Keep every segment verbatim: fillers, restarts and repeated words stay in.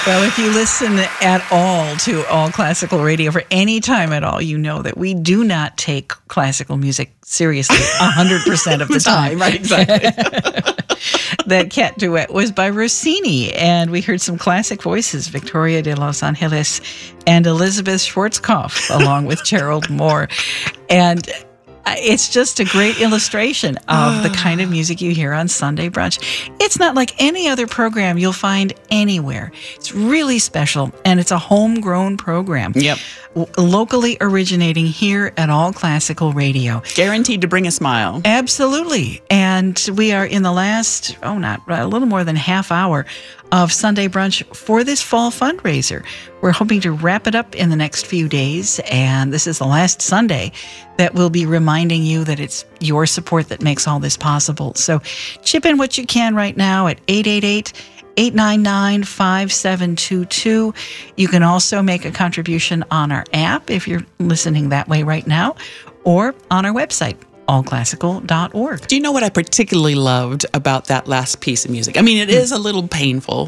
Well, if you listen at all to All Classical Radio for any time at all, you know that we do not take classical music seriously one hundred percent of the time. Right, exactly. That cat duet was by Rossini, and we heard some classic voices, Victoria de Los Angeles and Elizabeth Schwarzkopf, along with Gerald Moore. And it's just a great illustration of the kind of music you hear on Sunday Brunch. It's not like any other program you'll find anywhere. It's really special, and it's a homegrown program. Yep. Locally originating here at All Classical Radio. Guaranteed to bring a smile. Absolutely. And we are in the last, oh, not a little more than half hour of Sunday Brunch for this fall fundraiser. We're hoping to wrap it up in the next few days, and this is the last Sunday that we'll be reminding you that it's your support that makes all this possible. So chip in what you can right now at eight eight eight, eight nine nine, five seven two two. You can also make a contribution on our app if you're listening that way right now, or on our website, all classical dot org. Do you know what I particularly loved about that last piece of music? I mean, it is a little painful,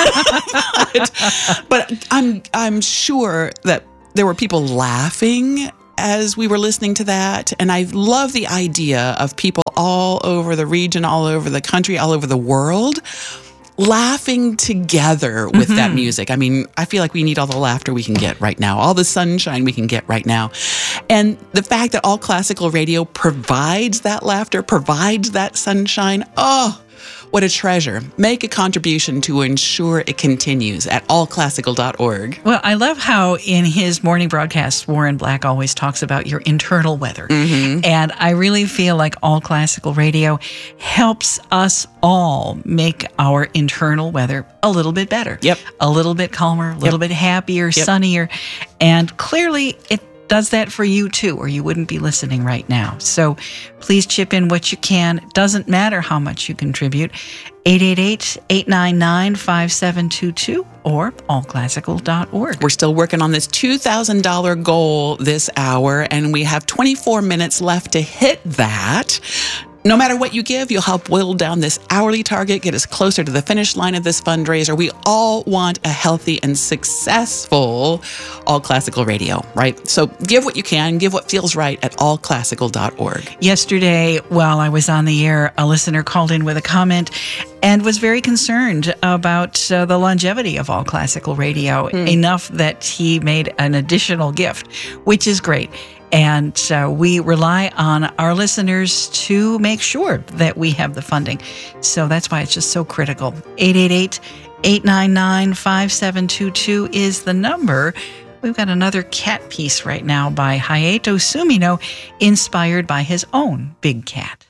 but, but I'm I'm sure that there were people laughing as we were listening to that. And I love the idea of people all over the region, all over the country, all over the world, laughing together with mm-hmm. that music. I mean, I feel like we need all the laughter we can get right now, all the sunshine we can get right now. And the fact that All Classical Radio provides that laughter, provides that sunshine, oh, what a treasure. Make a contribution to ensure it continues at all classical dot org. Well, I love how in his morning broadcast, Warren Black always talks about your internal weather. Mm-hmm. And I really feel like All Classical Radio helps us all make our internal weather a little bit better. Yep. A little bit calmer, a little yep. bit happier, yep. sunnier. And clearly it does that for you too, or you wouldn't be listening right now. So please chip in what you can. Doesn't matter how much you contribute. eight eight eight, eight nine nine, five seven two two or all classical dot org. We're still working on this two thousand dollars goal this hour, and we have twenty-four minutes left to hit that. No matter what you give, you'll help whittle down this hourly target, get us closer to the finish line of this fundraiser. We all want a healthy and successful All Classical Radio, right? So give what you can, give what feels right at all classical dot org. Yesterday, while I was on the air, a listener called in with a comment and was very concerned about uh, the longevity of All Classical Radio, mm. enough that he made an additional gift, which is great. And uh, we rely on our listeners to make sure that we have the funding. So that's why it's just so critical. eight eight eight, eight nine nine, five seven two two is the number. We've got another cat piece right now by Hayato Sumino, inspired by his own big cat.